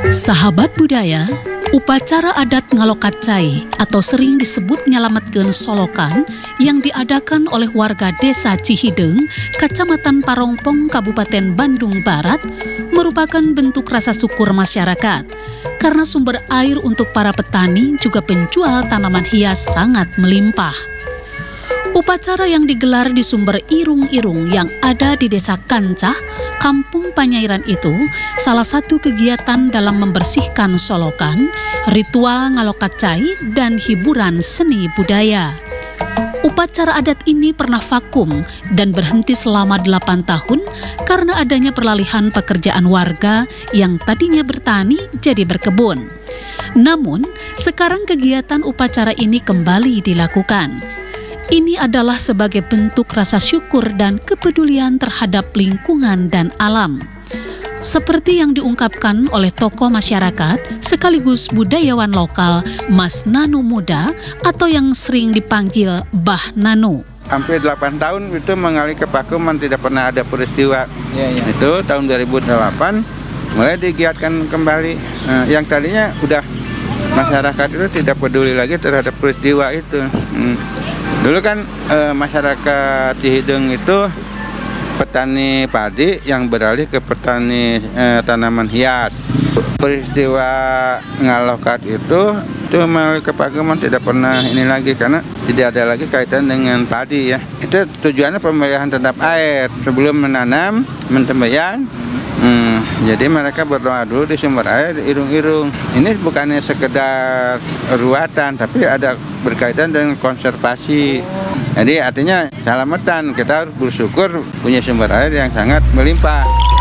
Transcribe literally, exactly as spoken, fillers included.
Sahabat budaya, upacara adat Ngalokatcai atau sering disebut Nyalametkeun Solokan yang diadakan oleh warga desa Cihideng, Kecamatan Parongpong, Kabupaten Bandung Barat, merupakan bentuk rasa syukur masyarakat karena sumber air untuk para petani juga penjual tanaman hias sangat melimpah. Upacara yang digelar di sumber irung-irung yang ada di Desa Kancah, Kampung Panyairan itu salah satu kegiatan dalam membersihkan Solokan, ritual Ngalokatcai, dan hiburan seni budaya. Upacara adat ini pernah vakum dan berhenti selama delapan tahun karena adanya peralihan pekerjaan warga yang tadinya bertani jadi berkebun. Namun, sekarang kegiatan upacara ini kembali dilakukan. Ini adalah sebagai bentuk rasa syukur dan kepedulian terhadap lingkungan dan alam. Seperti yang diungkapkan oleh tokoh masyarakat sekaligus budayawan lokal Mas Nanu Muda atau yang sering dipanggil Bah Nanu. Hampir delapan tahun itu mengalami kevakuman, tidak pernah ada peristiwa. Ya, ya. Itu tahun dua ribu delapan mulai digiatkan kembali. Nah, yang tadinya udah masyarakat itu tidak peduli lagi terhadap peristiwa itu. Hmm. Dulu kan e, masyarakat Cihideng itu petani padi yang beralih ke petani e, tanaman hias. Peristiwa Ngalokat itu itu melalui kevakuman tidak pernah ini lagi karena tidak ada lagi kaitan dengan padi ya. Itu tujuannya pemeliharaan terhadap air sebelum menanam, mentembayan. Hmm, jadi mereka berdoa dulu di sumber air, di irung-irung. Ini bukannya sekedar ruatan, tapi ada berkaitan dengan konservasi. Jadi artinya selamatan, kita harus bersyukur punya sumber air yang sangat melimpah.